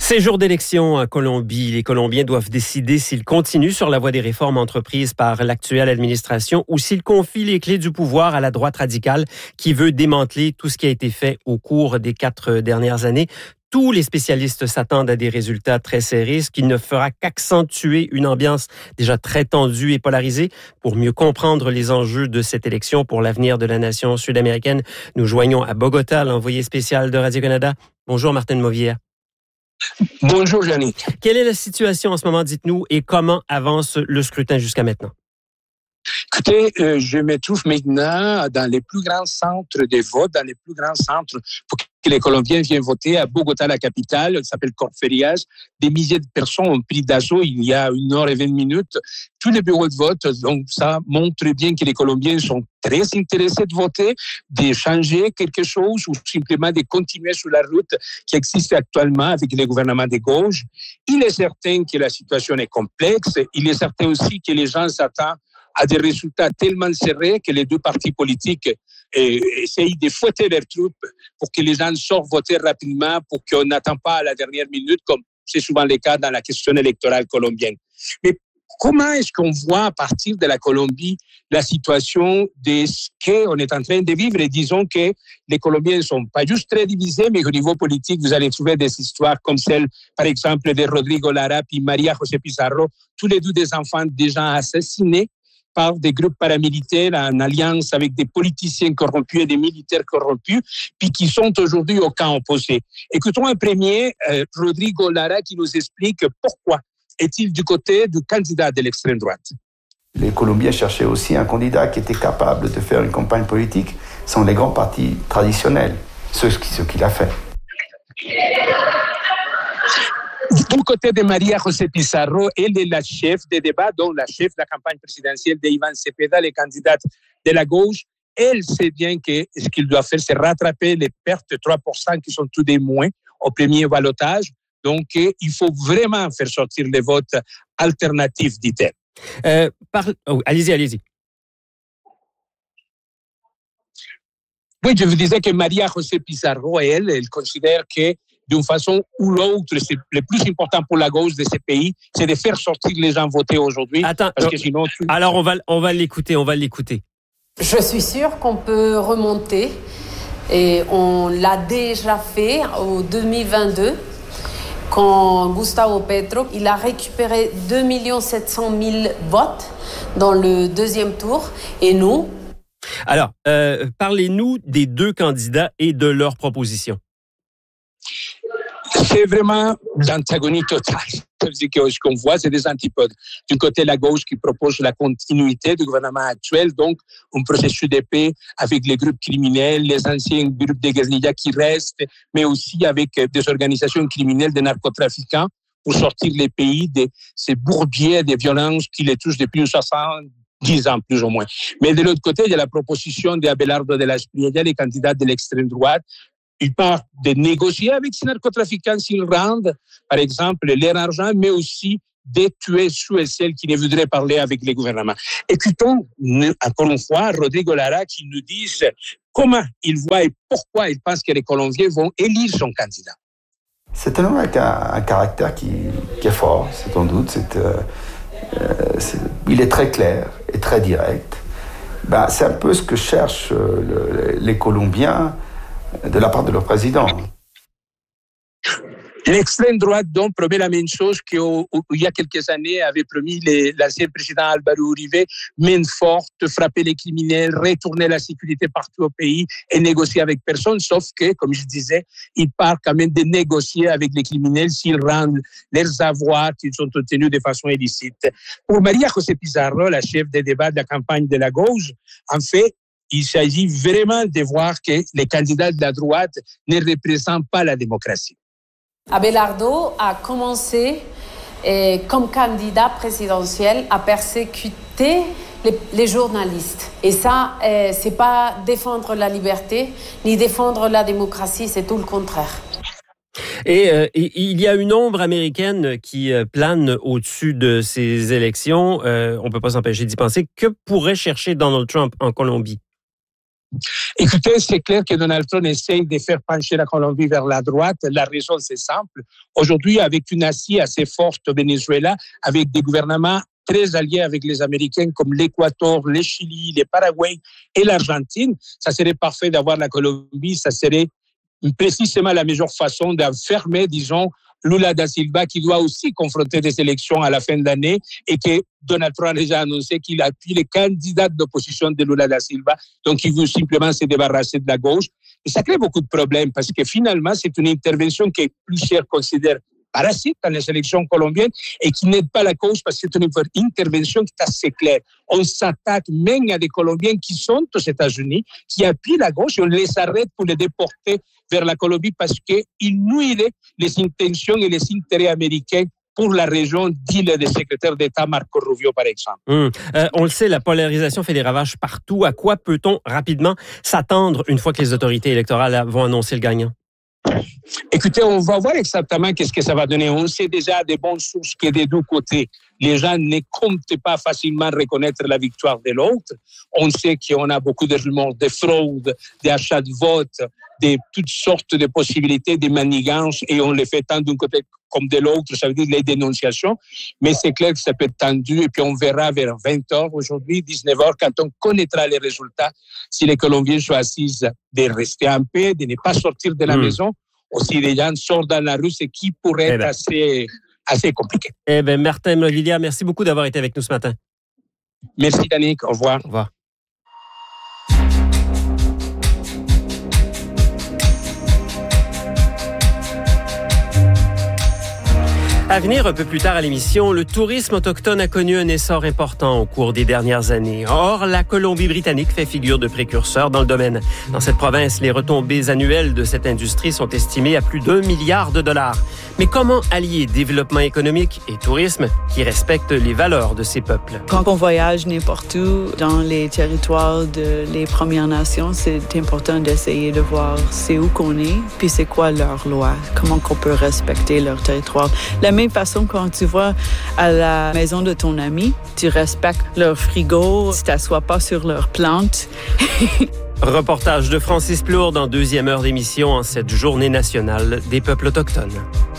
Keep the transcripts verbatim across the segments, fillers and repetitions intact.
Ces jours d'élection en Colombie, les Colombiens doivent décider s'ils continuent sur la voie des réformes entreprises par l'actuelle administration ou s'ils confient les clés du pouvoir à la droite radicale qui veut démanteler tout ce qui a été fait au cours des quatre dernières années. Tous les spécialistes s'attendent à des résultats très serrés, ce qui ne fera qu'accentuer une ambiance déjà très tendue et polarisée. Pour mieux comprendre les enjeux de cette élection pour l'avenir de la nation sud-américaine, nous joignons à Bogota l'envoyé spécial de Radio-Canada. Bonjour Martine Mauvière. Bonjour, Yannick. Quelle est la situation en ce moment, dites-nous, et comment avance le scrutin jusqu'à maintenant? Écoutez, euh, je me trouve maintenant dans les plus grands centres de vote, dans les plus grands centres pour que les Colombiens viennent voter à Bogota, la capitale, qui s'appelle Corferias. Des milliers de personnes ont pris d'assaut il y a une heure et vingt minutes tous les bureaux de vote. Donc, ça montre bien que les Colombiens sont très intéressés de voter, de changer quelque chose ou simplement de continuer sur la route qui existe actuellement avec les gouvernements de gauche. Il est certain que la situation est complexe. Il est certain aussi que les gens s'attendent à des résultats tellement serrés que les deux partis politiques eh, essayent de fouetter leurs troupes pour que les gens sortent voter rapidement, pour qu'on n'attend pas à la dernière minute, comme c'est souvent le cas dans la question électorale colombienne. Mais comment est-ce qu'on voit à partir de la Colombie la situation de ce qu'on est en train de vivre? Et disons que les Colombiens ne sont pas juste très divisés, mais au niveau politique, vous allez trouver des histoires comme celle, par exemple, de Rodrigo Lara et María José Pizarro, tous les deux des enfants déjà assassinés par des groupes paramilitaires en alliance avec des politiciens corrompus et des militaires corrompus, puis qui sont aujourd'hui au camp opposé. Écoutons un premier, euh, Rodrigo Lara, qui nous explique pourquoi est-il du côté du candidat de l'extrême droite. Les Colombiens cherchaient aussi un candidat qui était capable de faire une campagne politique sans les grands partis traditionnels, ce qu'il a fait. Du côté de María José Pizarro, elle est la chef des débats, donc la chef de la campagne présidentielle d'Iván Cepeda, les candidats de la gauche. Elle sait bien que ce qu'il doit faire, c'est rattraper les pertes de trois pour cent qui sont tout des moins au premier ballottage. Donc, il faut vraiment faire sortir les votes alternatifs, dit-elle. Euh, par... oh, allez-y, allez-y. Oui, je vous disais que María José Pizarro, elle, elle considère que d'une façon ou l'autre, c'est le plus important pour la gauche de ces pays, c'est de faire sortir les gens voter aujourd'hui. Attends, parce que sinon, tu... alors on va, on va l'écouter, on va l'écouter. Je suis sûre qu'on peut remonter, et on l'a déjà fait au deux mille vingt-deux, quand Gustavo Petro, il a récupéré deux millions sept cent mille votes dans le deuxième tour, et nous... Alors, euh, parlez-nous des deux candidats et de leurs propositions. C'est vraiment l'antagonie totale. Ce qu'on voit, c'est des antipodes. D'un côté, la gauche qui propose la continuité du gouvernement actuel, donc un processus de paix avec les groupes criminels, les anciens groupes de guérilla qui restent, mais aussi avec des organisations criminelles de narcotrafiquants pour sortir les pays de ces bourbiers de violences qui les touchent depuis soixante-dix ans, plus ou moins. Mais de l'autre côté, il y a la proposition d'Abelardo de la Espriella, les candidats de l'extrême droite. Il part de négocier avec ces narcotrafiquants s'ils rendent, par exemple, leur argent, mais aussi de tuer ceux et celles qui ne voudraient parler avec les gouvernements. Écoutons, encore une fois, Rodrigo Lara qui nous dit comment il voit et pourquoi il pense que les Colombiens vont élire son candidat. C'est un homme avec un, un caractère qui, qui est fort, c'est sans doute. C'est, euh, c'est, il est très clair et très direct. Ben, c'est un peu ce que cherchent euh, le, les Colombiens de la part de leur président. L'extrême droite, donc, promet la même chose qu'il y a quelques années avait promis les, l'ancien président Álvaro Uribe, main forte, frapper les criminels, retourner la sécurité partout au pays et négocier avec personne, sauf que, comme je disais, il part quand même de négocier avec les criminels s'ils rendent leurs avoirs qu'ils ont obtenus de façon illicite. Pour María José Pizarro, la chef des débats de la campagne de la gauche, en fait, il s'agit vraiment de voir que les candidats de la droite ne représentent pas la démocratie. Abelardo a commencé eh, comme candidat présidentiel à persécuter les, les journalistes. Et ça, eh, c'est pas défendre la liberté ni défendre la démocratie, c'est tout le contraire. Et, euh, et il y a une ombre américaine qui euh, plane au-dessus de ces élections. Euh, on ne peut pas s'empêcher d'y penser. Que pourrait chercher Donald Trump en Colombie? Écoutez, c'est clair que Donald Trump essaye de faire pencher la Colombie vers la droite. La raison, c'est simple. Aujourd'hui, avec une assise assez forte au Venezuela, avec des gouvernements très alliés avec les Américains comme l'Équateur, le Chili, le Paraguay et l'Argentine, ça serait parfait d'avoir la Colombie. Ça serait précisément la meilleure façon d'enfermer, disons, Lula da Silva, qui doit aussi confronter des élections à la fin de l'année et que Donald Trump a déjà annoncé qu'il appuie les candidats d'opposition de Lula da Silva. Donc, il veut simplement se débarrasser de la gauche. Et ça crée beaucoup de problèmes parce que finalement, c'est une intervention que plusieurs considèrent parasite dans les élections colombiennes et qui n'aide pas la cause parce que c'est une intervention qui est assez claire. On s'attaque même à des Colombiens qui sont aux États-Unis, qui appuient la gauche et on les arrête pour les déporter vers la Colombie parce qu'ils nuiraient les intentions et les intérêts américains pour la région, dit le secrétaire d'État Marco Rubio, par exemple. Hum. Euh, on le sait, la polarisation fait des ravages partout. À quoi peut-on rapidement s'attendre une fois que les autorités électorales vont annoncer le gagnant? Écoutez, on va voir exactement qu'est-ce que ça va donner. On sait déjà des bonnes sources que des deux côtés, les gens ne comptent pas facilement reconnaître la victoire de l'autre. On sait qu'on a beaucoup de rumeurs de fraude, d'achats de vote, de toutes sortes de possibilités, de manigances, et on les fait tant d'un côté comme de l'autre, ça veut dire les dénonciations. Mais c'est clair que ça peut être tendu, et puis on verra vers vingt heures aujourd'hui, dix-neuf heures, quand on connaîtra les résultats, si les Colombiens choisissent de rester en paix, de ne pas sortir de la mmh. maison, ou si les gens sortent dans la rue, ce qui pourrait eh ben. être assez, assez compliqué. Eh bien, Martin Mobilia, merci beaucoup d'avoir été avec nous ce matin. Merci, Danick. Au revoir. Au revoir. À venir un peu plus tard à l'émission, le tourisme autochtone a connu un essor important au cours des dernières années. Or, la Colombie-Britannique fait figure de précurseur dans le domaine. Dans cette province, les retombées annuelles de cette industrie sont estimées à plus d'un milliard de dollars. Mais comment allier développement économique et tourisme qui respectent les valeurs de ces peuples? Quand on voyage n'importe où dans les territoires de les Premières Nations, c'est important d'essayer de voir c'est où qu'on est, puis c'est quoi leurs lois, comment qu'on peut respecter leur territoire. La même façon, quand tu vas à la maison de ton ami, tu respectes leur frigo, tu t'assois pas sur leurs plantes. Reportage de Francis Plourde en deuxième heure d'émission en cette journée nationale des peuples autochtones.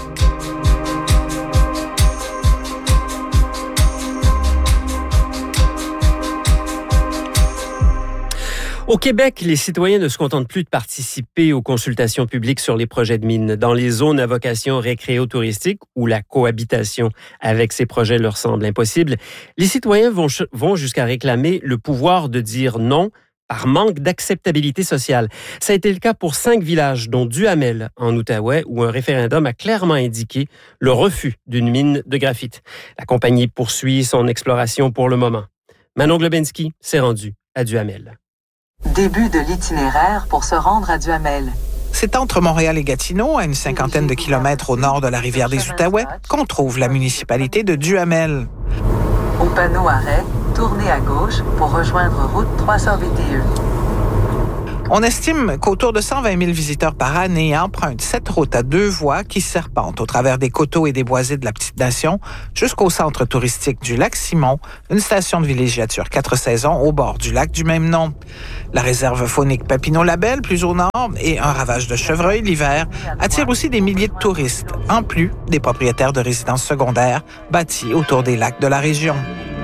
Au Québec, les citoyens ne se contentent plus de participer aux consultations publiques sur les projets de mines. Dans les zones à vocation récréo-touristique, où la cohabitation avec ces projets leur semble impossible, les citoyens vont, vont jusqu'à réclamer le pouvoir de dire non par manque d'acceptabilité sociale. Ça a été le cas pour cinq villages, dont Duhamel, en Outaouais, où un référendum a clairement indiqué le refus d'une mine de graphite. La compagnie poursuit son exploration pour le moment. Manon Globinski s'est rendue à Duhamel. Début de l'itinéraire pour se rendre à Duhamel. C'est entre Montréal et Gatineau, à une cinquantaine de kilomètres au nord de la rivière des Outaouais, qu'on trouve la municipalité de Duhamel. Au panneau arrêt, tournez à gauche pour rejoindre route trois cent vingt et un. On estime qu'autour de cent vingt mille visiteurs par année empruntent cette route à deux voies qui serpentent au travers des coteaux et des boisés de la Petite-Nation jusqu'au centre touristique du lac Simon, une station de villégiature quatre saisons au bord du lac du même nom. La réserve faunique Papineau-Labelle, plus au nord, et un ravage de chevreuils l'hiver attirent aussi des milliers de touristes, en plus des propriétaires de résidences secondaires bâties autour des lacs de la région.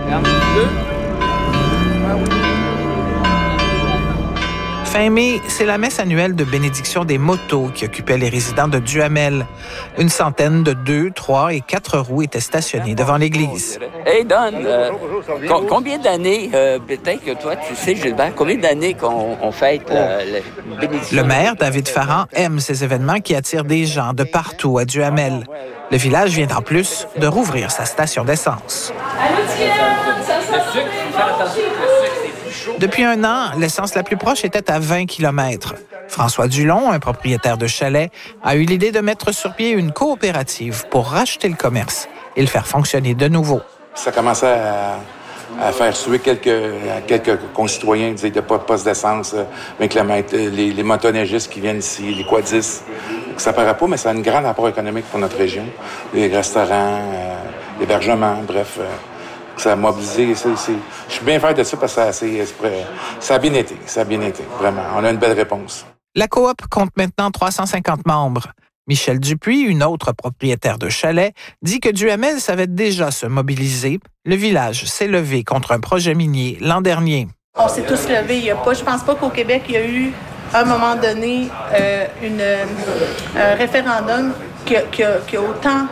Fin mai, c'est la messe annuelle de bénédiction des motos qui occupait les résidents de Duhamel. Une centaine de deux, trois et quatre roues étaient stationnées devant l'église. Hey Don, euh, co- combien d'années, euh, peut-être que toi tu sais Gilbert, combien d'années qu'on on fête la, la bénédiction? Le maire, David Farran, aime ces événements qui attirent des gens de partout à Duhamel. Le village vient en plus de rouvrir sa station d'essence. Depuis un an, l'essence la plus proche était à vingt kilomètres. François Dulon, un propriétaire de chalet, a eu l'idée de mettre sur pied une coopérative pour racheter le commerce et le faire fonctionner de nouveau. Ça commençait à, à faire suer quelques, quelques concitoyens, disaient qu'il n'y a pas de poste d'essence, avec les, les, les motoneigistes qui viennent ici, les quadistes. Ça ne paraît pas, mais ça a un grand apport économique pour notre région. Les restaurants, euh, l'hébergement, bref. Euh, Ça a mobilisé. C'est, c'est, je suis bien fier de ça parce que ça, c'est, ça a bien été. Ça a bien été, vraiment. On a une belle réponse. La coop compte maintenant trois cent cinquante membres. Michel Dupuis, une autre propriétaire de chalet, dit que Duhamel savait déjà se mobiliser. Le village s'est levé contre un projet minier l'an dernier. On s'est tous levés. Il y a pas, je pense pas qu'au Québec, il y a eu, à un moment donné, euh, une, un référendum qui a, qui a, qui a autant,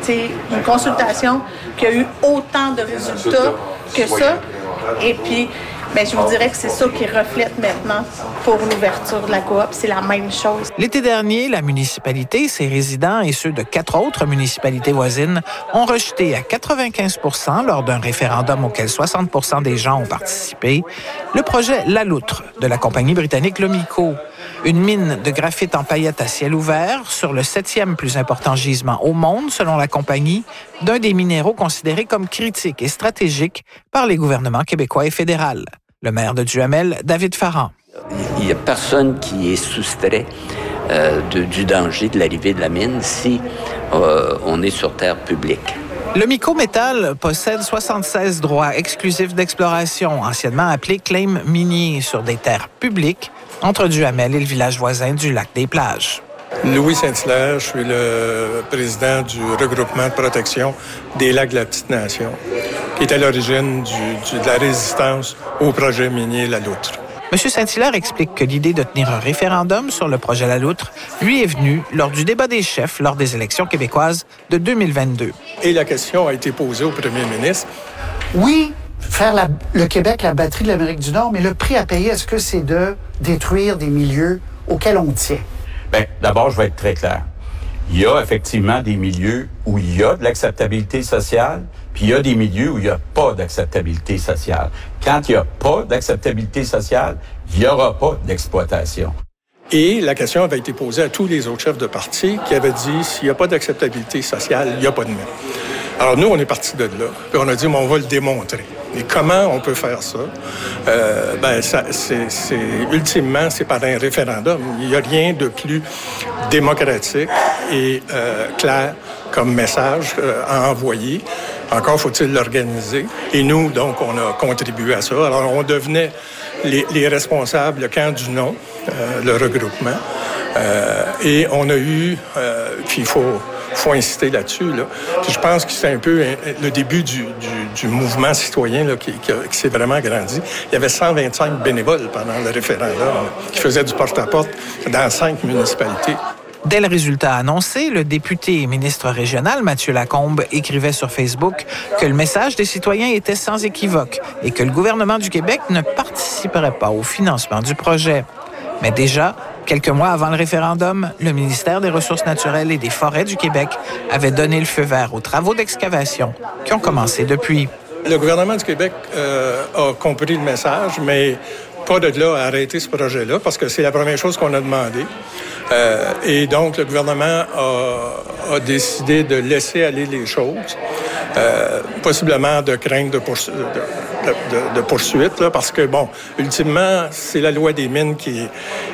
une consultation, qui a eu autant de résultats que ça. Et puis, ben, je vous dirais que c'est ça qui reflète maintenant pour l'ouverture de la coop. C'est la même chose. L'été dernier, la municipalité, ses résidents et ceux de quatre autres municipalités voisines ont rejeté à quatre-vingt-quinze pour cent lors d'un référendum auquel soixante pour cent des gens ont participé, le projet La Loutre de la compagnie britannique Lomico. Une mine de graphite en paillettes à ciel ouvert sur le septième plus important gisement au monde, selon la compagnie, d'un des minéraux considérés comme critiques et stratégiques par les gouvernements québécois et fédéral. Le maire de Duhamel, David Farran. Il n'y a personne qui est soustrait euh, de, du danger de l'arrivée de la mine si euh, on est sur terre publique. Lomico Métal possède soixante-seize droits exclusifs d'exploration, anciennement appelés claims miniers, sur des terres publiques entre Duhamel et le village voisin du Lac-des-Plages. Louis Saint-Hilaire, je suis le président du regroupement de protection des lacs de la Petite-Nation, qui est à l'origine du, du, de la résistance au projet minier La Loutre. M. Saint-Hilaire explique que l'idée de tenir un référendum sur le projet La Loutre lui est venue lors du débat des chefs lors des élections québécoises de deux mille vingt-deux. Et la question a été posée au premier ministre. Oui, faire la, le Québec la batterie de l'Amérique du Nord, mais le prix à payer, est-ce que c'est de détruire des milieux auxquels on tient? Bien, d'abord, je vais être très clair. Il y a effectivement des milieux où il y a de l'acceptabilité sociale, puis il y a des milieux où il n'y a pas d'acceptabilité sociale. Quand il n'y a pas d'acceptabilité sociale, il n'y aura pas d'exploitation. Et la question avait été posée à tous les autres chefs de parti qui avaient dit, s'il n'y a pas d'acceptabilité sociale, il n'y a pas de mine. Alors nous, on est partis de là. Puis on a dit, mais on va le démontrer. Et comment on peut faire ça? Euh, ben, ça, c'est, c'est, ultimement, c'est par un référendum. Il n'y a rien de plus démocratique et euh, clair comme message euh, à envoyer. Encore faut-il l'organiser. Et nous, donc, on a contribué à ça. Alors, on devenait les, les responsables, le camp du non, euh, le regroupement. Euh, et on a eu, euh, puis il faut... Il faut insister là-dessus. Là. Puis je pense que c'est un peu le début du, du, du mouvement citoyen là, qui, qui, qui s'est vraiment agrandi. Il y avait cent vingt-cinq bénévoles pendant le référendum là, qui faisaient du porte-à-porte dans cinq municipalités. Dès le résultat annoncé, le député et ministre régional Mathieu Lacombe écrivait sur Facebook que le message des citoyens était sans équivoque et que le gouvernement du Québec ne participerait pas au financement du projet. Mais déjà, quelques mois avant le référendum, le ministère des Ressources naturelles et des Forêts du Québec avait donné le feu vert aux travaux d'excavation qui ont commencé depuis. Le gouvernement du Québec euh, a compris le message, mais pas de là à arrêter ce projet-là, parce que c'est la première chose qu'on a demandé. Euh, et donc, le gouvernement a, a décidé de laisser aller les choses, euh, possiblement de crainte de, poursu- de, de, de poursuite, là, parce que, bon, ultimement, c'est la loi des mines qui,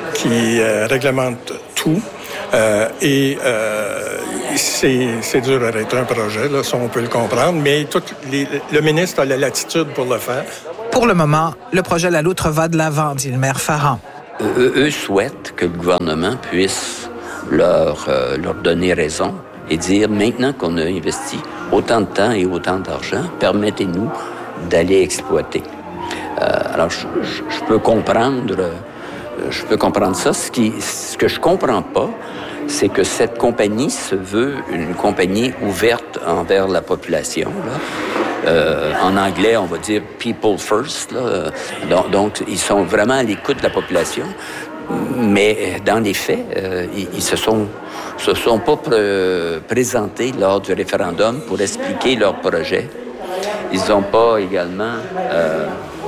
qui euh, réglemente tout. Euh, et euh, c'est, c'est dur d'arrêter un projet, là, ça on peut le comprendre, mais tout les, le ministre a la latitude pour le faire. Pour le moment, le projet La Loutre va de l'avant, dit le maire Farran. Eux, eux souhaitent que le gouvernement puisse leur, euh, leur donner raison et dire, maintenant qu'on a investi autant de temps et autant d'argent, permettez-nous d'aller exploiter. Euh, alors, je, je, je peux comprendre... Euh, Je peux comprendre ça. Ce, qui, ce que je comprends pas, c'est que cette compagnie se veut une compagnie ouverte envers la population. Là. Euh, en anglais, on va dire « people first ». Là. Donc, donc, ils sont vraiment à l'écoute de la population. Mais dans les faits, euh, ils, ils se sont, se sont pas pr- présentés lors du référendum pour expliquer leur projet. Ils n'ont pas également... Euh,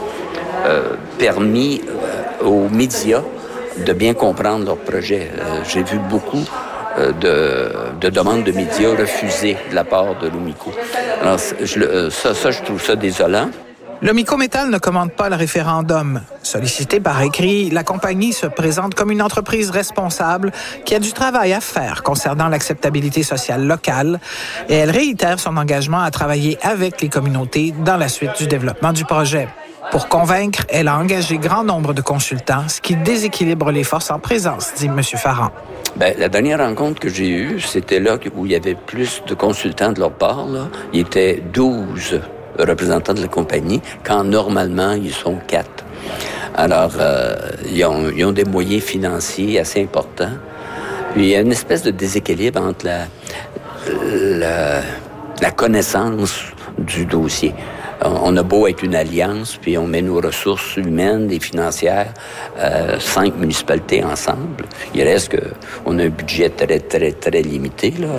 Euh, permis euh, aux médias de bien comprendre leur projet. Euh, j'ai vu beaucoup euh, de, de demandes de médias refusées de la part de Lomico. Alors, je, euh, ça, ça, je trouve ça désolant. L'Omico Métal ne commande pas le référendum. Sollicitée par écrit, la compagnie se présente comme une entreprise responsable qui a du travail à faire concernant l'acceptabilité sociale locale et elle réitère son engagement à travailler avec les communautés dans la suite du développement du projet. Pour convaincre, elle a engagé grand nombre de consultants, ce qui déséquilibre les forces en présence, dit M. Farran. Bien, la dernière rencontre que j'ai eue, c'était là où il y avait plus de consultants de leur part. Là. Il y était douze représentants de la compagnie, quand normalement, ils sont quatre. Alors, euh, ils, ont, ils ont des moyens financiers assez importants. Puis, il y a une espèce de déséquilibre entre la, la, la connaissance du dossier. On a beau être une alliance, puis on met nos ressources humaines et financières, euh, cinq municipalités ensemble. Il reste qu'on a un budget très, très, très limité, là.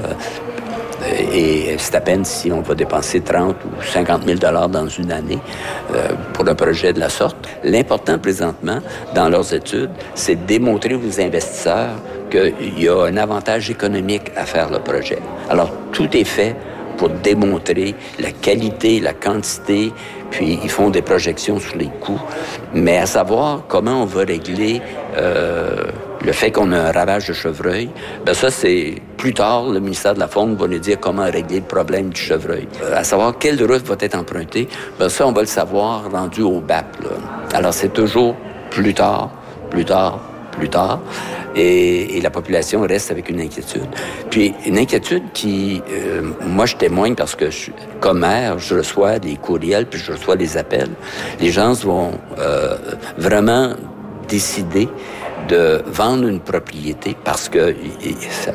Et c'est à peine si on va dépenser trente ou cinquante mille dollars dans une année euh, pour un projet de la sorte. L'important présentement, dans leurs études, c'est de démontrer aux investisseurs qu'il y a un avantage économique à faire le projet. Alors, tout est fait pour démontrer la qualité, la quantité, puis ils font des projections sur les coûts. Mais à savoir comment on va régler euh, le fait qu'on a un ravage de chevreuil, bien ça, c'est plus tard, le ministère de la Faune va nous dire comment régler le problème du chevreuil. Euh, à savoir quelle route va être empruntée, bien ça, on va le savoir rendu au B A P, là. Alors, c'est toujours plus tard, plus tard, plus tard, et, et la population reste avec une inquiétude. Puis une inquiétude qui, euh, moi je témoigne parce que je, comme maire, je reçois des courriels, puis je reçois des appels. Les gens vont euh, vraiment décider de vendre une propriété parce que ça,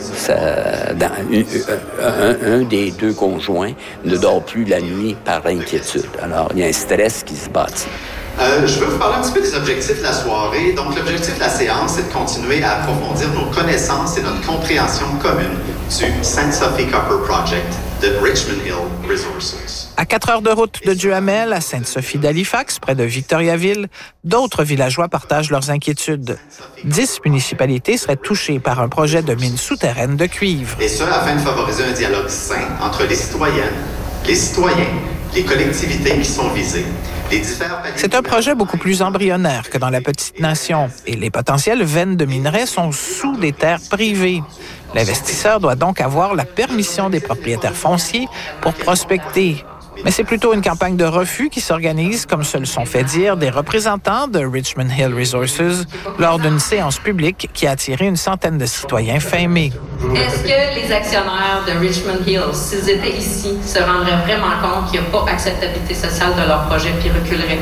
ça, dans, un, un des deux conjoints ne dort plus la nuit par inquiétude. Alors, il y a un stress qui se bâtit. Euh, je veux vous parler un petit peu des objectifs de la soirée. Donc, l'objectif de la séance, c'est de continuer à approfondir nos connaissances et notre compréhension commune du Sainte Sophie Copper Project de Richmond Hill Resources. À quatre heures de route de Duhamel, à Sainte-Sophie d'Halifax, près de Victoriaville, d'autres villageois partagent leurs inquiétudes. Dix municipalités seraient touchées par un projet de mine souterraine de cuivre. Et ce, afin de favoriser un dialogue sain entre les citoyennes, les citoyens, les collectivités qui sont visées. C'est un projet beaucoup plus embryonnaire que dans la petite nation et les potentielles veines de minerais sont sous des terres privées. L'investisseur doit donc avoir la permission des propriétaires fonciers pour prospecter. Mais c'est plutôt une campagne de refus qui s'organise, comme se le sont fait dire des représentants de Richmond Hill Resources lors d'une séance publique qui a attiré une centaine de citoyens fin mai. Est-ce que les actionnaires de Richmond Hill, s'ils étaient ici, se rendraient vraiment compte qu'il n'y a pas d'acceptabilité sociale de leur projet puis reculeraient?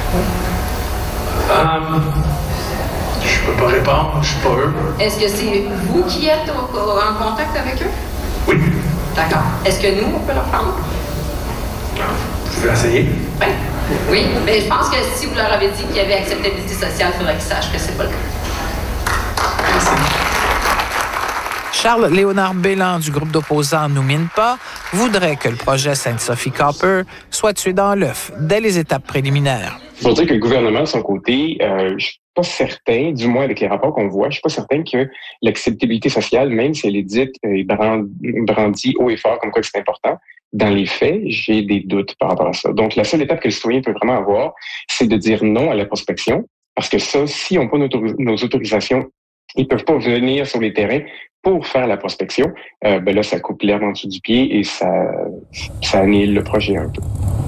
Um, je peux pas répondre, je suis pas eux. Est-ce que c'est vous qui êtes au, au, en contact avec eux? Oui. D'accord. Est-ce que nous, on peut leur parler? Vous pouvez essayer? Ben, oui, mais je pense que si vous leur avez dit qu'il y avait acceptabilité sociale, il faudrait qu'ils sachent que c'est pas le cas. Merci. Charles-Léonard Bélan du groupe d'opposants Nous mine pas voudrait que le projet Sainte-Sophie Copper soit tué dans l'œuf dès les étapes préliminaires. Il faut dire que le gouvernement, de son côté, euh, je suis pas certain, du moins avec les rapports qu'on voit, je suis pas certain que l'acceptabilité sociale, même si elle est dite et brandie haut et fort comme quoi c'est important, dans les faits, j'ai des doutes par rapport à ça. Donc, la seule étape que le citoyen peut vraiment avoir, c'est de dire non à la prospection, parce que ça, s'ils n'ont pas nos, nos autorisations, ils peuvent pas venir sur les terrains pour faire la prospection. Euh, ben là, ça coupe l'herbe en dessous du pied et ça, ça annihile le projet un peu.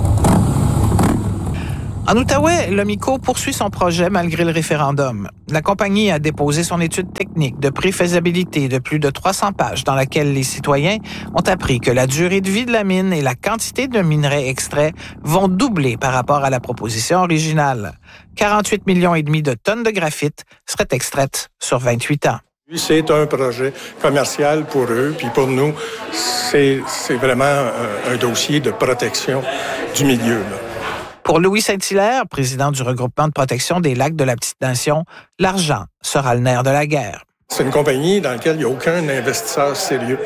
En Outaouais, l'Omico poursuit son projet malgré le référendum. La compagnie a déposé son étude technique de préfaisabilité de plus de trois cents pages dans laquelle les citoyens ont appris que la durée de vie de la mine et la quantité de minerais extraits vont doubler par rapport à la proposition originale. quarante-huit millions et demi de tonnes de graphite seraient extraites sur vingt-huit ans. C'est un projet commercial pour eux, puis pour nous, c'est, c'est vraiment un, un dossier de protection du milieu, là. Pour Louis Saint-Hilaire, président du regroupement de protection des lacs de la Petite-Nation, l'argent sera le nerf de la guerre. C'est une compagnie dans laquelle il n'y a aucun investisseur sérieux.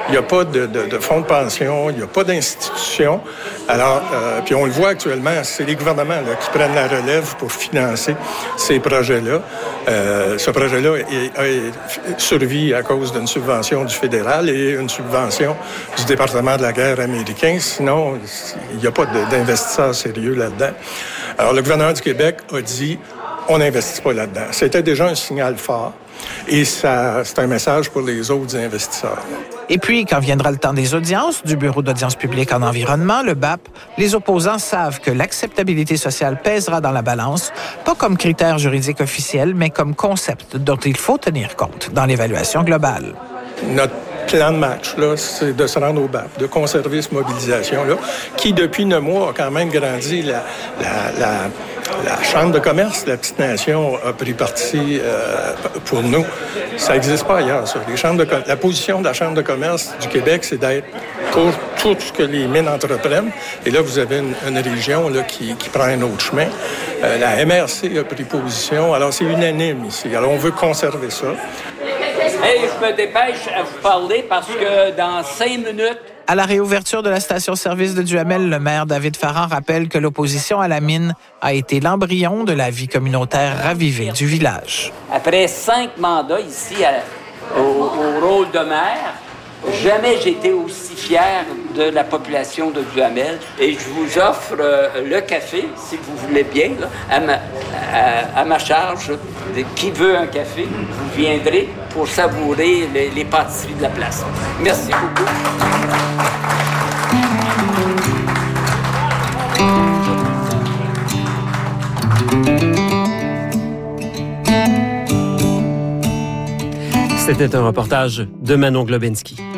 il n'y a pas de, de, de fonds de pension, il n'y a pas d'institution. Alors, euh, puis on le voit actuellement, c'est les gouvernements là, qui prennent la relève pour financer ces projets-là. Euh, ce projet-là est, est survit à cause d'une subvention du fédéral et une subvention du département de la guerre américain. Sinon, il n'y a pas de, d'investisseurs sérieux là-dedans. Alors, le gouvernement du Québec a dit, on n'investit pas là-dedans. C'était déjà un signal fort et ça, c'est un message pour les autres investisseurs. Et puis, quand viendra le temps des audiences du Bureau d'audience publique en environnement, le B A P, les opposants savent que l'acceptabilité sociale pèsera dans la balance, pas comme critère juridique officiel, mais comme concept dont il faut tenir compte dans l'évaluation globale. Notre plan de match, là, c'est de se rendre au B A P, de conserver cette mobilisation-là, qui, depuis neuf mois, a quand même grandi. La, la, la, la Chambre de commerce de la Petite Nation a pris parti euh, pour nous. Ça n'existe pas ailleurs, ça. Les chambres de, la position de la Chambre de commerce du Québec, c'est d'être pour tout ce que les mines entreprennent. Et là, vous avez une, une région là, qui, qui prend un autre chemin. Euh, la M R C a pris position. Alors, c'est unanime ici. Alors, on veut conserver ça. Hey, je me dépêche à vous parler parce que dans cinq minutes... À la réouverture de la station-service de Duhamel, le maire David Farrand rappelle que l'opposition à la mine a été l'embryon de la vie communautaire ravivée du village. Après cinq mandats ici à, au, au rôle de maire, jamais j'ai été aussi fier de la population de Duhamel. Et je vous offre euh, le café, si vous voulez bien, là, à, ma, à, à ma charge. De qui veut un café, vous viendrez pour savourer les, les pâtisseries de la place. Merci beaucoup. C'était un reportage de Manon Globinski.